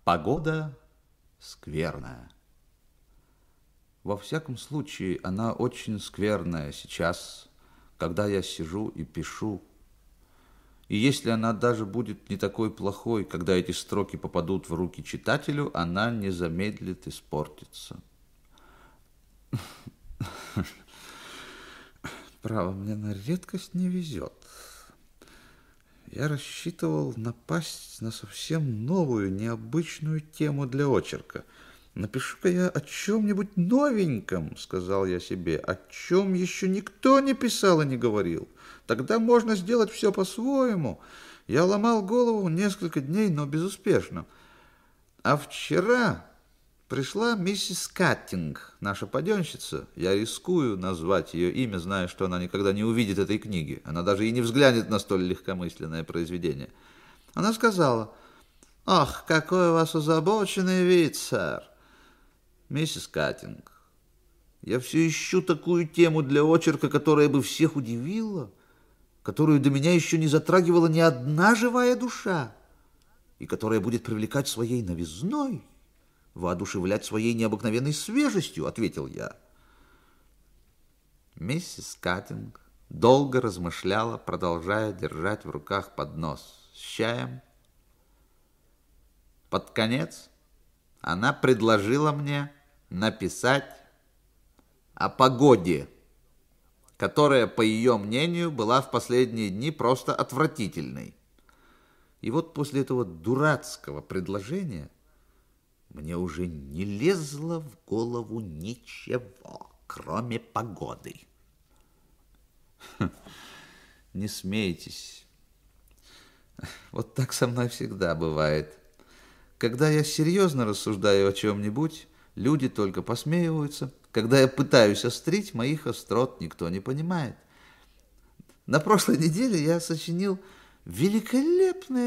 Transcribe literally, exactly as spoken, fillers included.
Погода скверная. Во всяком случае, она очень скверная сейчас, когда я сижу и пишу. И если она даже будет не такой плохой, когда эти строки попадут в руки читателю, она не замедлит испортиться. Право, мне на редкость не везет. Я рассчитывал напасть на совсем новую, необычную тему для очерка. «Напишу-ка я о чем-нибудь новеньком», — сказал я себе, «о чем еще никто не писал и не говорил. Тогда можно сделать все по-своему». Я ломал голову несколько дней, но безуспешно. А вчера пришла миссис Каттинг, наша паденщица. Я рискую назвать ее имя, зная, что она никогда не увидит этой книги. Она даже и не взглянет на столь легкомысленное произведение. Она сказала: «Ах, какой у вас озабоченный вид, сэр!» «Миссис Каттинг, я все ищу такую тему для очерка, которая бы всех удивила, которую до меня еще не затрагивала ни одна живая душа, и которая будет привлекать своей новизной, воодушевлять своей необыкновенной свежестью», — ответил я. Миссис Каттинг долго размышляла, продолжая держать в руках поднос с чаем. Под конец она предложила мне написать о погоде, которая, по ее мнению, была в последние дни просто отвратительной. И вот после этого дурацкого предложения мне уже не лезло в голову ничего, кроме погоды. Не смейтесь. Вот так со мной всегда бывает. Когда я серьезно рассуждаю о чем-нибудь, люди только посмеиваются. Когда я пытаюсь острить, моих острот никто не понимает. На прошлой неделе я сочинил великолепное